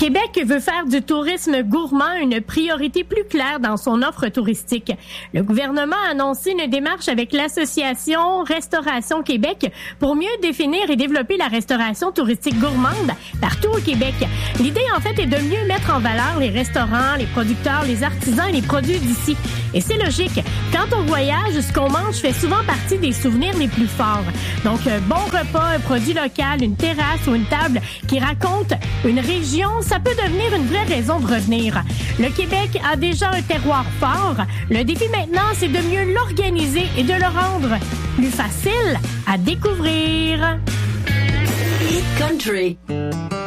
Québec veut faire du tourisme gourmand une priorité plus claire dans son offre touristique. Le gouvernement a annoncé une démarche avec l'association Restauration Québec pour mieux définir et développer la restauration touristique gourmande partout au Québec. L'idée, en fait, est de mieux mettre en valeur les restaurants, les producteurs, les artisans et les produits d'ici. Et c'est logique. Quand on voyage, ce qu'on mange fait souvent partie des souvenirs les plus forts. Donc, un bon repas, un produit local, une terrasse ou une table qui raconte une région, ça peut devenir une vraie raison de revenir. Le Québec a déjà un terroir fort. Le défi maintenant, c'est de mieux l'organiser et de le rendre plus facile à découvrir. Hit Country.